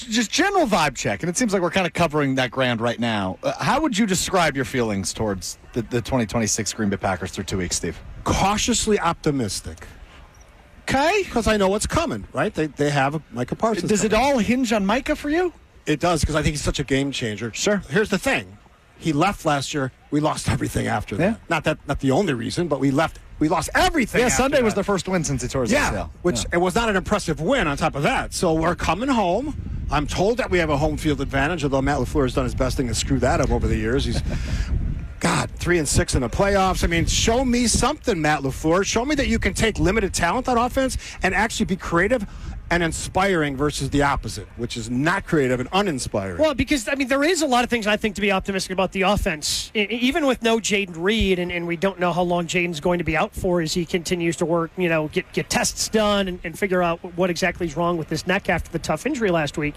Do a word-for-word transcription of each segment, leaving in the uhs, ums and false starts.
just general vibe check, and it seems like we're kind of covering that ground right now. Uh, how would you describe your feelings towards the, the twenty twenty-six Green Bay Packers through two weeks, Steve? Cautiously optimistic. Okay. Because I know what's coming, right? They they have Micah Parsons. Does it coming. all hinge on Micah for you? It does, because I think he's such a game changer. Sure. Here's the thing. He left last year. We lost everything after Yeah. that. Not that, not the only reason, but we left. We lost everything. Yeah, after Sunday that. was the first win since he tore his Yeah, A C L. which Yeah. it was not an impressive win on top of that. So we're coming home. I'm told that we have a home field advantage, although Matt LaFleur has done his best thing to screw that up over the years. He's, God, three and six in the playoffs. I mean, show me something, Matt LaFleur. Show me that you can take limited talent on offense and actually be creative and inspiring versus the opposite, which is not creative and uninspiring. Well, because, I mean, there is a lot of things I think to be optimistic about the offense. I, even with no Jaden Reed, and, and we don't know how long Jaden's going to be out for as he continues to work, you know, get, get tests done and, and figure out what exactly is wrong with his neck after the tough injury last week.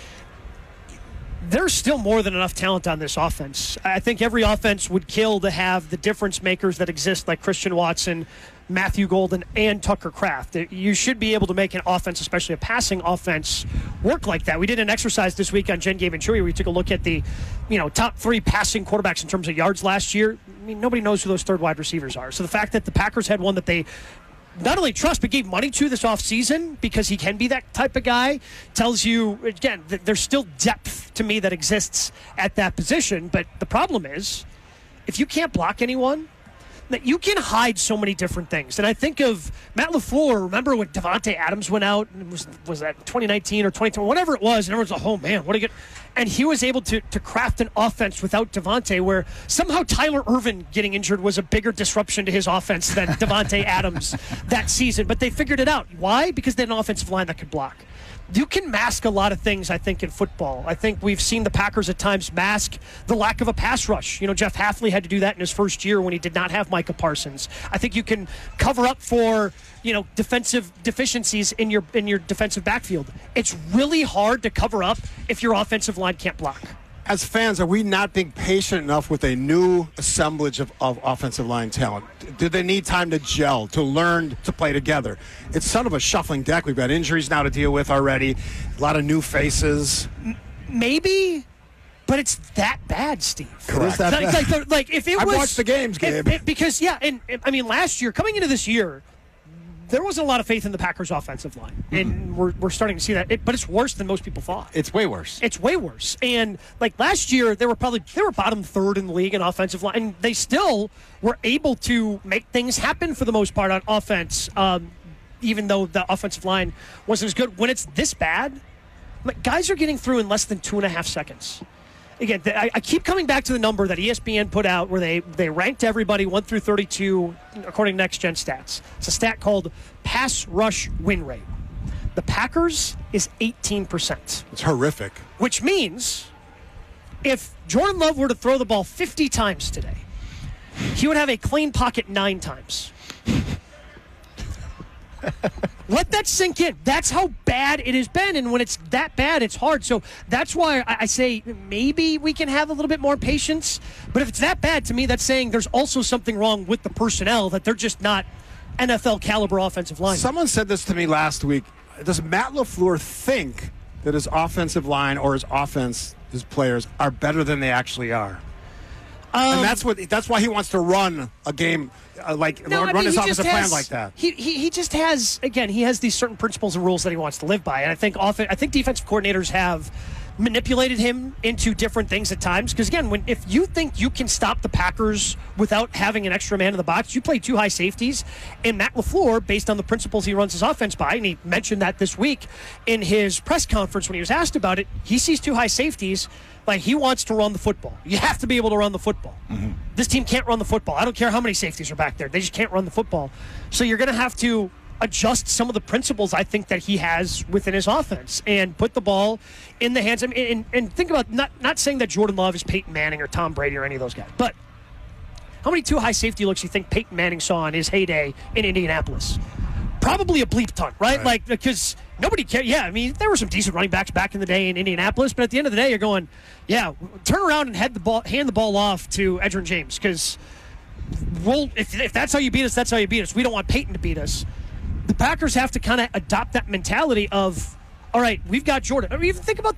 There's still more than enough talent on this offense. I think every offense would kill to have the difference makers that exist, like Christian Watson, Matthew Golden, and Tucker Kraft. You should be able to make an offense, especially a passing offense, work like that. We did an exercise this week on Jen Gabe and Chewy where we took a look at the, you know, top three passing quarterbacks in terms of yards last year. I mean, nobody knows who those third wide receivers are. So the fact that the Packers had one that they not only trust but gave money to this offseason because he can be that type of guy tells you, again, that there's still depth to me that exists at that position. But the problem is, if you can't block anyone, that you can hide so many different things. And I think of Matt LaFleur. Remember when Davante Adams went out? Was was that twenty nineteen or twenty twenty? Whatever it was. And everyone's like, oh, man, what a good... And he was able to, to craft an offense without Davante where somehow Tyler Ervin getting injured was a bigger disruption to his offense than Davante Adams that season. But they figured it out. Why? Because they had an offensive line that could block. You can mask a lot of things, I think, in football. I think we've seen the Packers at times mask the lack of a pass rush. You know, Jeff Hafley had to do that in his first year when he did not have Micah Parsons. I think you can cover up for, you know, defensive deficiencies in your in your defensive backfield. It's really hard to cover up if your offensive line can't block. As fans, are we not being patient enough with a new assemblage of, of offensive line talent? Do they need time to gel, to learn to play together? It's sort of a shuffling deck. We've got injuries now to deal with already, a lot of new faces. Maybe, but it's that bad, Steve. Correct. It is that like, bad. like, like if it I've was, watched the games, Gabe. It, it, because, yeah, and, and I mean, last year, coming into this year, there wasn't a lot of faith in the Packers' offensive line, and mm-hmm. we're we're starting to see that. It, but it's worse than most people thought. It's way worse. It's way worse. And like last year, they were probably they were bottom third in the league in offensive line, and they still were able to make things happen for the most part on offense, um, even though the offensive line wasn't as good. When it's this bad, like, guys are getting through in less than two and a half seconds. Again, I, I keep coming back to the number that E S P N put out where they, they ranked everybody one through thirty-two according to Next Gen Stats. It's a stat called pass rush win rate. The Packers is eighteen percent. It's horrific. Which means if Jordan Love were to throw the ball fifty times today, he would have a clean pocket nine times. Let that sink in. That's how bad it has been, and when it's that bad, it's hard. So that's why I say maybe we can have a little bit more patience. But if it's that bad, to me, that's saying there's also something wrong with the personnel, that they're just not N F L caliber offensive line. Someone said this to me last week. Does Matt LaFleur think that his offensive line or his offense, his players, are better than they actually are? Um, and that's what that's why he wants to run a game uh, like no, run I mean, his offensive has, plan like that. He, he he just has again he has these certain principles and rules that he wants to live by, and I think often I think defensive coordinators have manipulated him into different things at times. Because again, when if you think you can stop the Packers without having an extra man in the box, you play two high safeties. And Matt LaFleur, based on the principles he runs his offense by, and he mentioned that this week in his press conference when he was asked about it, he sees two high safeties. Like, he wants to run the football. You have to be able to run the football. Mm-hmm. This team can't run the football. I don't care how many safeties are back there. They just can't run the football. So you're going to have to adjust some of the principles I think that he has within his offense and put the ball in the hands of, and, and think about not, not saying that Jordan Love is Peyton Manning or Tom Brady or any of those guys, but how many two high safety looks do you think Peyton Manning saw in his heyday in Indianapolis? Probably a bleep ton, right? right? Like, because nobody cared. Yeah, I mean, there were some decent running backs back in the day in Indianapolis, but at the end of the day, you're going, yeah, turn around and head the ball, hand the ball off to Edgerrin James, because we'll, if, if that's how you beat us, that's how you beat us. We don't want Peyton to beat us. The Packers have to kind of adopt that mentality of, all right, we've got Jordan. I mean, even think about